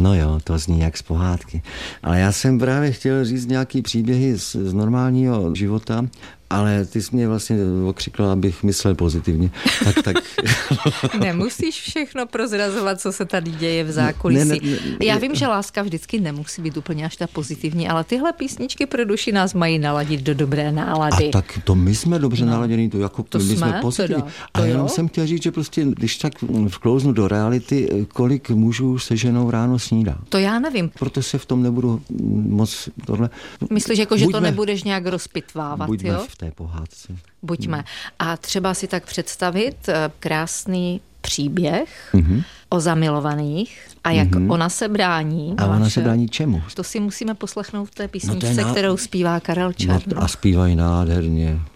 No jo, to zní jak z pohádky. Ale já jsem právě chtěl říct nějaký příběhy z normálního života, ale ty jsi mě vlastně okřikla, abych myslel pozitivně. Tak. Nemusíš všechno prozrazovat, co se tady děje v zákulisí. Já vím, že láska vždycky nemusí být úplně až ta pozitivní, ale tyhle písničky pro duši nás mají naladit do dobré nálady. A tak to my jsme dobře naladění, to jako to my jsme pozitivní. A jenom jsem chtěl říct, že prostě, když tak vklouznu do reality, kolik mužů se ženou ráno snídá. To já nevím. Proto se v tom nebudu moc tohle. Myslíš, jako, že to nebudeš nějak rozpitvávat, buďme jo? v té pohádce. Buďme. A třeba si tak představit krásný příběh o zamilovaných a jak ona se brání. A ona se brání čemu? To si musíme poslechnout v té písničce, kterou zpívá Karel Černoch. A zpívají nádherně.